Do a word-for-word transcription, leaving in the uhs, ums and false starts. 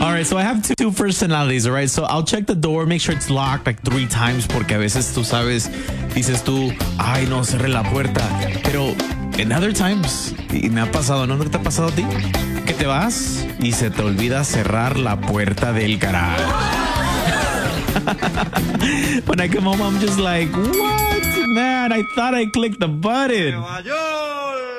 All right, so I have two, two personalities, all right? So I'll check the door, make sure it's locked like three times, porque a veces tú sabes, dices tú, ay, no, cerré la puerta. Pero en other times, y me ha pasado, ¿no? ¿No te ha pasado a ti? Que te vas y se te olvida cerrar la puerta del garage. When I come home, I'm just like, what? Man, I thought I clicked the button.